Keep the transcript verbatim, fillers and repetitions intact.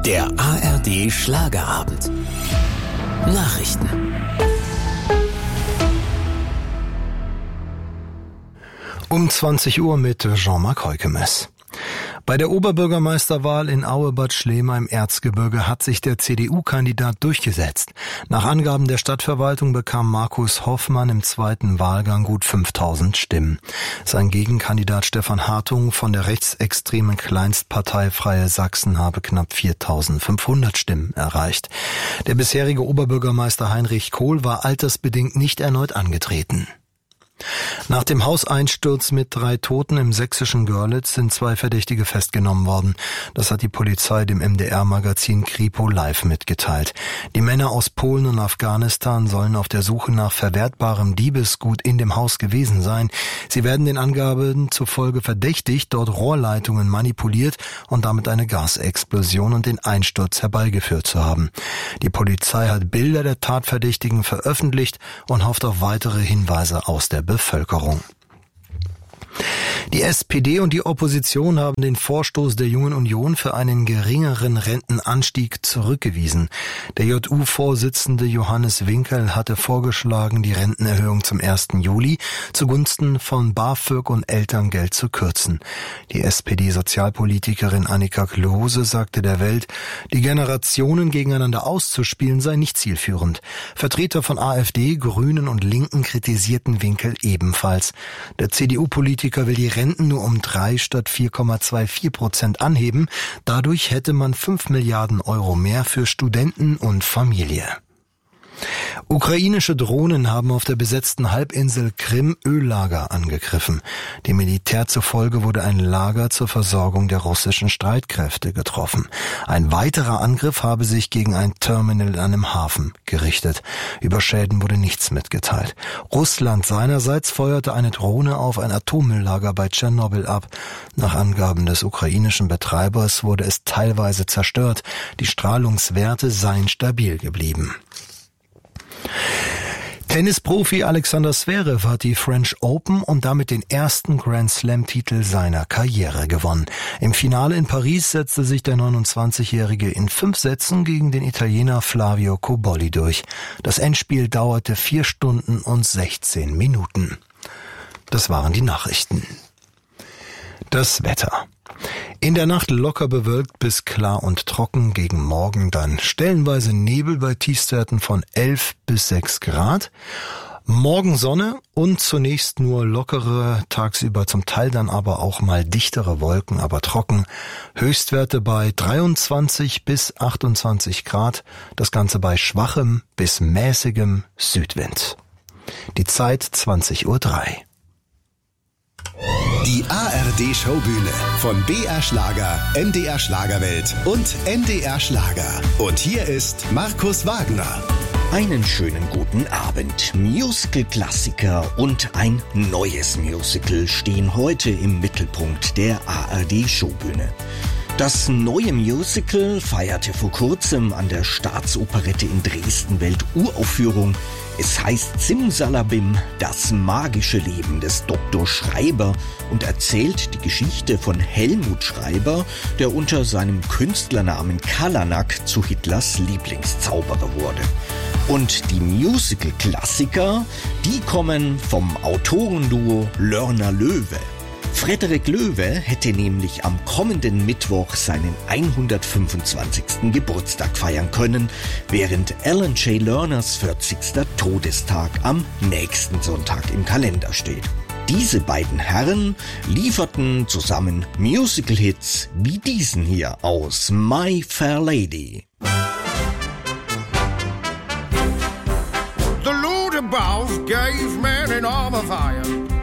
Der A R D Schlagerabend. Nachrichten. Um zwanzig Uhr mit Jean-Marc Heukemes. Bei der Oberbürgermeisterwahl in Aue-Bad Schlema im Erzgebirge hat sich der C D U-Kandidat durchgesetzt. Nach Angaben der Stadtverwaltung bekam Markus Hoffmann im zweiten Wahlgang gut fünftausend Stimmen. Sein Gegenkandidat Stefan Hartung von der rechtsextremen Kleinstpartei Freie Sachsen habe knapp viertausendfünfhundert Stimmen erreicht. Der bisherige Oberbürgermeister Heinrich Kohl war altersbedingt nicht erneut angetreten. Nach dem Hauseinsturz mit drei Toten im sächsischen Görlitz sind zwei Verdächtige festgenommen worden. Das hat die Polizei dem M D R-Magazin Kripo Live mitgeteilt. Die Männer aus Polen und Afghanistan sollen auf der Suche nach verwertbarem Diebesgut in dem Haus gewesen sein. Sie werden den Angaben zufolge verdächtigt, dort Rohrleitungen manipuliert und damit eine Gasexplosion und den Einsturz herbeigeführt zu haben. Die Polizei hat Bilder der Tatverdächtigen veröffentlicht und hofft auf weitere Hinweise aus der Bevölkerung. Die S P D und die Opposition haben den Vorstoß der Jungen Union für einen geringeren Rentenanstieg zurückgewiesen. Der J U-Vorsitzende Johannes Winkel hatte vorgeschlagen, die Rentenerhöhung zum ersten Juli zugunsten von BAföG und Elterngeld zu kürzen. Die S P D-Sozialpolitikerin Annika Klose sagte der Welt, die Generationen gegeneinander auszuspielen sei nicht zielführend. Vertreter von AfD, Grünen und Linken kritisierten Winkel ebenfalls. Der C D U-Politiker will die Renten nur um drei statt vier Komma vierundzwanzig Prozent anheben. Dadurch hätte man fünf Milliarden Euro mehr für Studenten und Familie. Ukrainische Drohnen haben auf der besetzten Halbinsel Krim Öllager angegriffen. Dem Militär zufolge wurde ein Lager zur Versorgung der russischen Streitkräfte getroffen. Ein weiterer Angriff habe sich gegen ein Terminal in einem Hafen gerichtet. Über Schäden wurde nichts mitgeteilt. Russland seinerseits feuerte eine Drohne auf ein Atommülllager bei Tschernobyl ab. Nach Angaben des ukrainischen Betreibers wurde es teilweise zerstört. Die Strahlungswerte seien stabil geblieben. Tennisprofi Alexander Zverev hat die French Open und damit den ersten Grand Slam-Titel seiner Karriere gewonnen. Im Finale in Paris setzte sich der neunundzwanzigjährige in fünf Sätzen gegen den Italiener Flavio Cobolli durch. Das Endspiel dauerte vier Stunden und sechzehn Minuten. Das waren die Nachrichten. Das Wetter. In der Nacht locker bewölkt bis klar und trocken, gegen Morgen dann stellenweise Nebel bei Tiefstwerten von elf bis sechs Grad. Morgen Sonne und zunächst nur lockere, tagsüber zum Teil dann aber auch mal dichtere Wolken, aber trocken. Höchstwerte bei dreiundzwanzig bis achtundzwanzig Grad, das Ganze bei schwachem bis mäßigem Südwind. Die Zeit zwanzig Uhr drei. Die A R D-Showbühne von B R Schlager, M D R Schlagerwelt und N D R Schlager. Und hier ist Markus Wagner. Einen schönen guten Abend. Musical-Klassiker und ein neues Musical stehen heute im Mittelpunkt der A R D-Showbühne. Das neue Musical feierte vor kurzem an der Staatsoperette in Dresden Welturaufführung. Es heißt Simsalabim, das magische Leben des Doktor Schreiber und erzählt die Geschichte von Helmut Schreiber, der unter seinem Künstlernamen Kalanak zu Hitlers Lieblingszauberer wurde. Und die Musical-Klassiker, die kommen vom Autorenduo Lörner-Löwe. Frederik Löwe hätte nämlich am kommenden Mittwoch seinen hundertfünfundzwanzigsten Geburtstag feiern können, während Alan J. Lerners vierzigster Todestag am nächsten Sonntag im Kalender steht. Diese beiden Herren lieferten zusammen Musical-Hits wie diesen hier aus My Fair Lady. The Lord above gave man an arm of iron.